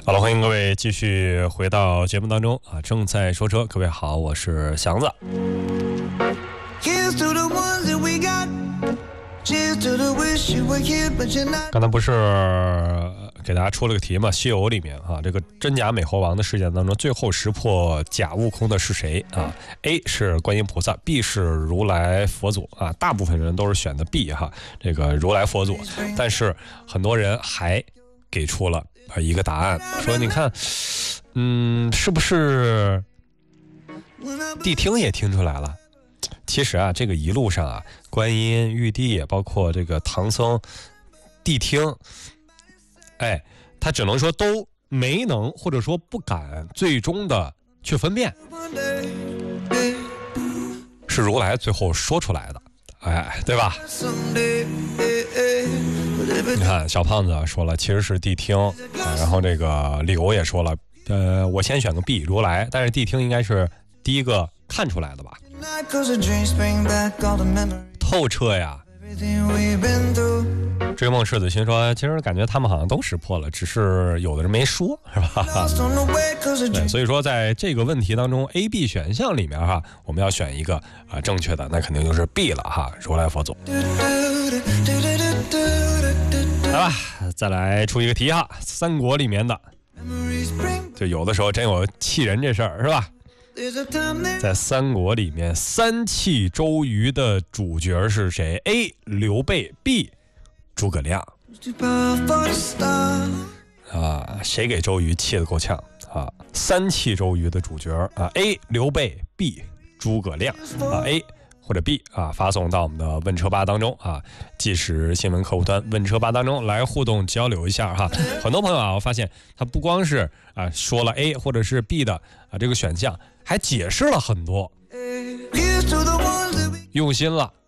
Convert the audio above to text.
好了，欢迎各位继续回到节目当中啊！正在说车，各位好，我是祥子。刚才不是给大家出了个题嘛？西游里面啊，这个真假美猴王的事件当中，最后识破假悟空的是谁啊 ？A 是观音菩萨 ，B 是如来佛祖啊。大部分人都是选的 B 哈，这个如来佛祖，但是很多人还给出了一个答案，说你看，是不是谛听也听出来了？其实啊，这个一路上啊，观音、玉帝也包括这个唐僧、谛听，他只能说都没能或者说不敢最终的去分辨，是如来最后说出来的，对吧？你看小胖子说了，其实是谛听然后这个柳也说了，我先选个 B 如来，但是谛听应该是第一个看出来的吧？透彻呀！追梦赤子心说，其实感觉他们好像都识破了，只是有的人没说，是吧？对，所以说在这个问题当中 ，A、B 选项里面哈，我们要选一个正确的，那肯定就是 B 了哈，如来佛祖。来吧，再来出一个题哈，三国里面的，就有的时候真有气人这事儿，是吧？在三国里面，三气周瑜的主角是谁 ？A. 刘备 B. 诸葛亮谁给周瑜气得够呛啊？三气周瑜的主角A. 刘备 B. 诸葛亮A或者 B 发送到我们的问车吧当中即时新闻客户端问车吧当中来互动交流一下哈。很多朋友我发现他不光是说了 A 或者是 B 的这个选项，还解释了很多，用心了